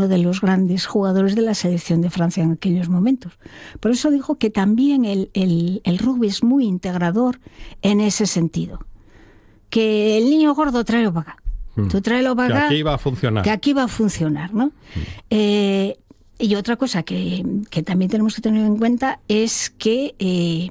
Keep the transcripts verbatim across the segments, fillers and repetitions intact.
uno de los grandes jugadores de la selección de Francia en aquellos momentos. Por eso dijo que también el, el, el rugby es muy integrador en ese sentido. Que el niño gordo, tráelo para acá. Mm. Tú tráelo para acá. Que aquí va a funcionar. Que aquí va a funcionar, ¿no? Mm. Eh, y otra cosa que, que también tenemos que tener en cuenta es que eh,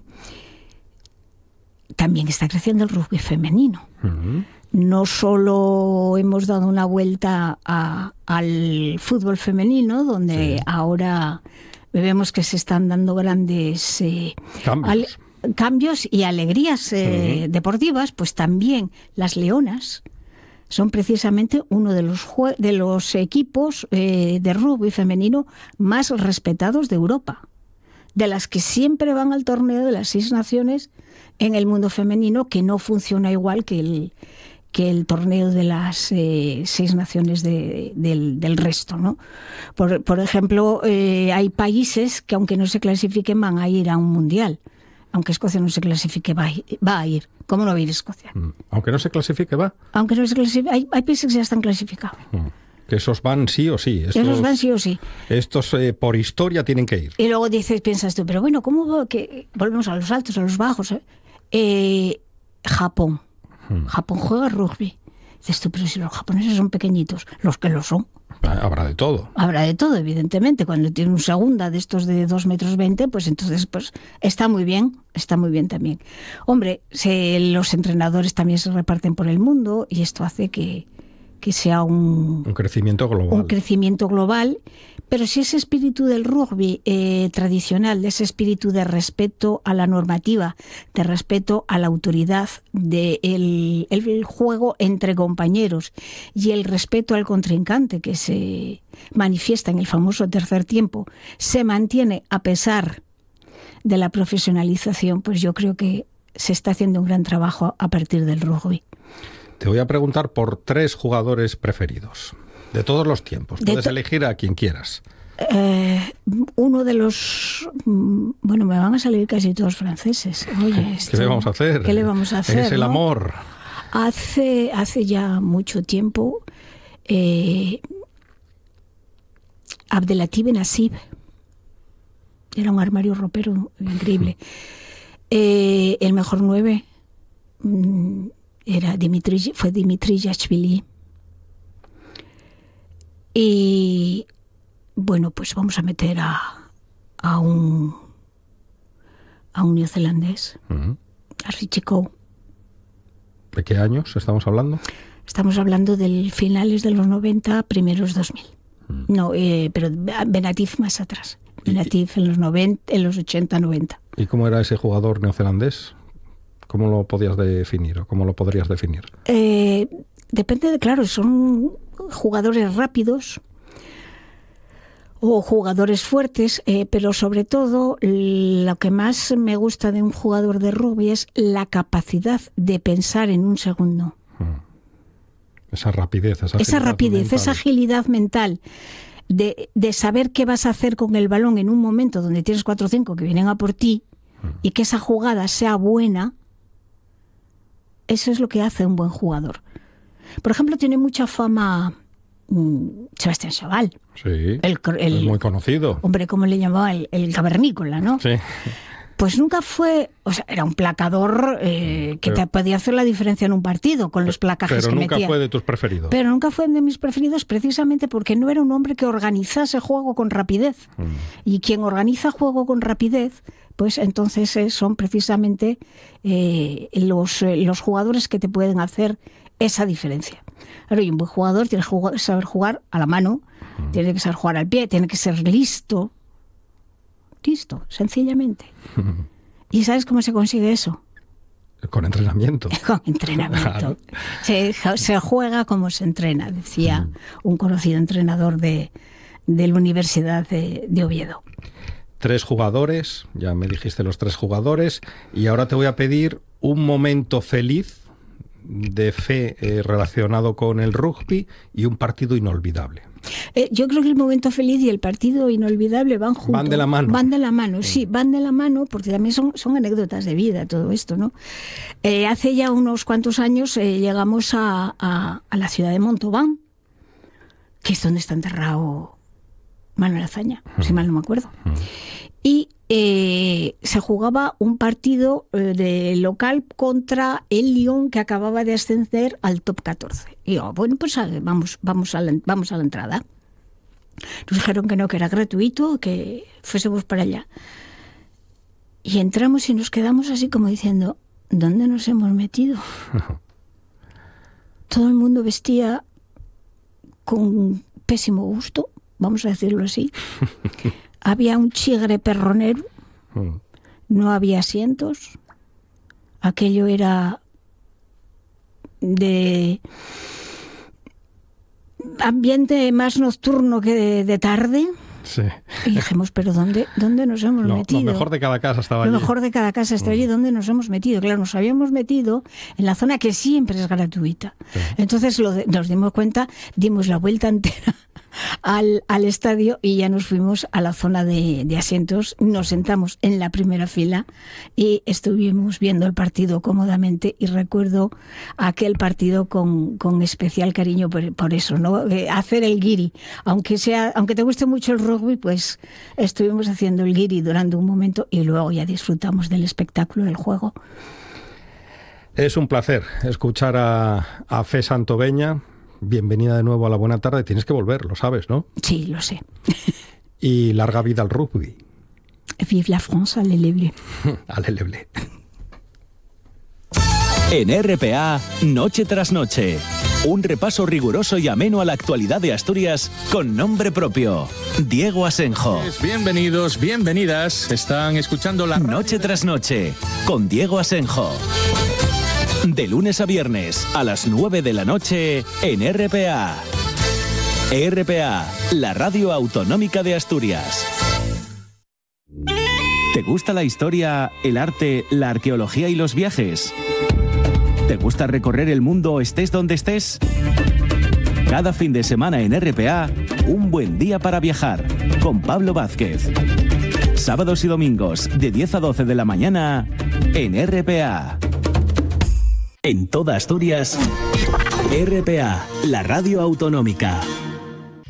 también está creciendo el rugby femenino. Mm. No solo hemos dado una vuelta a, al fútbol femenino, donde sí. ahora vemos que se están dando grandes eh, cambios. Al, cambios y alegrías eh, uh-huh. deportivas, pues también las Leonas son precisamente uno de los, jue- de los equipos eh, de rugby femenino más respetados de Europa, de las que siempre van al torneo de las seis naciones en el mundo femenino, que no funciona igual que el que el torneo de las eh, seis naciones de, del, del resto, ¿no? Por, por ejemplo, eh, hay países que aunque no se clasifiquen van a ir a un mundial. Aunque Escocia no se clasifique, va a ir. Va a ir. ¿Cómo no va a ir Escocia? Mm. Aunque no se clasifique, va. Aunque no se clasifique, hay, hay países que ya están clasificados. Mm. Que esos van sí o sí. Estos, esos van sí o sí. Estos eh, por historia tienen que ir. Y luego dices, piensas tú, pero bueno, ¿cómo que volvemos a los altos, a los bajos? Eh, eh, Japón. Japón juega rugby. Dices tú, pero si los japoneses son pequeñitos, los que lo son. Habrá de todo. Habrá de todo, evidentemente. Cuando tiene un segunda de estos de dos metros veinte, pues entonces pues está muy bien, está muy bien también. Hombre, se, los entrenadores también se reparten por el mundo y esto hace que, que sea un, un crecimiento global. Un crecimiento global. Pero si ese espíritu del rugby eh, tradicional, de ese espíritu de respeto a la normativa, de respeto a la autoridad, de el, el juego entre compañeros y el respeto al contrincante que se manifiesta en el famoso tercer tiempo, se mantiene a pesar de la profesionalización, pues yo creo que se está haciendo un gran trabajo a partir del rugby. Te voy a preguntar por tres jugadores preferidos. De todos los tiempos. Puedes to- elegir a quien quieras. Eh, uno de los... Bueno, me van a salir casi todos franceses. Oye, esto, ¿Qué le vamos a hacer? ¿Qué le vamos a hacer? Es el ¿no? amor. Hace, hace ya mucho tiempo, eh, Abdelatif Benazib era un armario ropero increíble. Eh, el mejor nueve era Dimitri, fue Dimitri Yachvili. Y bueno, pues vamos a meter a, a un a un neozelandés, uh-huh. a Richie Coe. ¿De qué años estamos hablando? Estamos hablando del finales de los noventa, primeros dos mil. Uh-huh. No, eh, pero Benazib más atrás. Benazib en los noventa, en los ochenta, noventa. ¿Y cómo era ese jugador neozelandés? ¿Cómo lo podías definir o cómo lo podrías definir? Eh, depende de, claro, son jugadores rápidos o jugadores fuertes, eh, pero sobre todo lo que más me gusta de un jugador de rugby es la capacidad de pensar en un segundo. Esa rapidez, esa, esa rapidez, mental. esa agilidad mental de, de saber qué vas a hacer con el balón en un momento donde tienes cuatro o cinco que vienen a por ti mm. y que esa jugada sea buena. Eso es lo que hace un buen jugador. Por ejemplo, tiene mucha fama mmm, Sebastián Chaval. Sí, el, el, es muy conocido. Hombre, ¿cómo le llamaba? El, el cavernícola, ¿no? Sí. Pues nunca fue... O sea, era un placador eh, que pero, te podía hacer la diferencia en un partido con los placajes que metía. Pero nunca fue de tus preferidos. Pero nunca fue de mis preferidos precisamente porque no era un hombre que organizase juego con rapidez. Mm. Y quien organiza juego con rapidez, pues entonces eh, son precisamente eh, los, eh, los jugadores que te pueden hacer esa diferencia. Claro, y un buen jugador tiene que jugar, saber jugar a la mano, mm. tiene que saber jugar al pie, tiene que ser listo. Listo, sencillamente. ¿Y sabes cómo se consigue eso? Con entrenamiento. Con entrenamiento. Claro. Se, se juega como se entrena, decía mm. un conocido entrenador de, de la Universidad de, de Oviedo. Tres jugadores, ya me dijiste los tres jugadores, y ahora te voy a pedir un momento feliz de fe eh, relacionado con el rugby y un partido inolvidable. Eh, yo creo que el momento feliz y el partido inolvidable van juntos. Van de la mano. Van de la mano, sí, van de la mano, porque también son, son anécdotas de vida todo esto, ¿no? Eh, hace ya unos cuantos años eh, llegamos a, a, a la ciudad de Montauban, que es donde está enterrado Manuel Azaña, uh-huh. si mal no me acuerdo. Uh-huh. Y eh, se jugaba un partido eh, de local contra el Lyon, que acababa de ascender al top catorce. Y yo, bueno, pues vamos, vamos, a la, vamos a la entrada. Nos dijeron que no, que era gratuito, que fuésemos para allá. Y entramos y nos quedamos así como diciendo, ¿dónde nos hemos metido? Todo el mundo vestía con pésimo gusto, vamos a decirlo así. Había un chigre perronero, no había asientos. Aquello era de ambiente más nocturno que de, de tarde. Sí. Y dijimos, pero ¿dónde, dónde nos hemos no, metido? Lo mejor de cada casa estaba Lo allí. Lo mejor de cada casa estaba allí. ¿Dónde nos hemos metido? Claro, nos habíamos metido en la zona que siempre es gratuita. Sí. Entonces lo de, nos dimos cuenta, dimos la vuelta entera al, al estadio y ya nos fuimos a la zona de, de asientos. Nos sentamos en la primera fila y estuvimos viendo el partido cómodamente, y recuerdo aquel partido con, con especial cariño por, por eso, ¿no? Eh, hacer el guiri, aunque sea, aunque te guste mucho el rugby, pues estuvimos haciendo el guiri durante un momento y luego ya disfrutamos del espectáculo del juego. Es un placer escuchar a, a Fe Santoveña. Bienvenida de nuevo a La Buena Tarde. Tienes que volver, lo sabes, ¿no? Sí, lo sé. Y larga vida al rugby. Vive la France, aleleble. Aleleble. En R P A, Noche tras Noche. Un repaso riguroso y ameno a la actualidad de Asturias con nombre propio. Diego Asenjo. Bienvenidos, bienvenidas. Están escuchando la... Noche tras Noche, con Diego Asenjo. De lunes a viernes, a las nueve de la noche, en R P A. R P A, la radio autonómica de Asturias. ¿Te gusta la historia, el arte, la arqueología y los viajes? ¿Te gusta recorrer el mundo estés donde estés? Cada fin de semana en R P A, un buen día para viajar, con Pablo Vázquez. Sábados y domingos, de diez a doce de la mañana, en R P A. En toda Asturias, R P A, la radio autonómica.